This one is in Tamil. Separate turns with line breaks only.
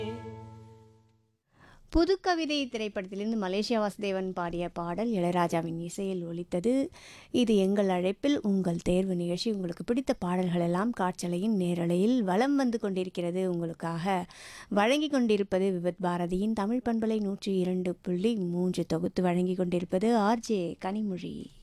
புதுக்கவிதை திரைப்படத்திலிருந்து மலேசியா வாசுதேவன் பாடிய பாடல் இளையராஜாவின் இசையில் ஒலித்தது. இது எங்கள் அழைப்பில் உங்கள் தேர்வு நிகழ்ச்சி. உங்களுக்கு பிடித்த பாடல்கள் எல்லாம் காற்றலையின் நேரலையில் வலம் வந்து கொண்டிருக்கிறது. உங்களுக்காக வழங்கி கொண்டிருப்பது விபத் பாரதியின் தமிழ் பண்பலை 102.3 தொகுத்து வழங்கி கொண்டிருப்பது ஆர்ஜே கனிமொழி.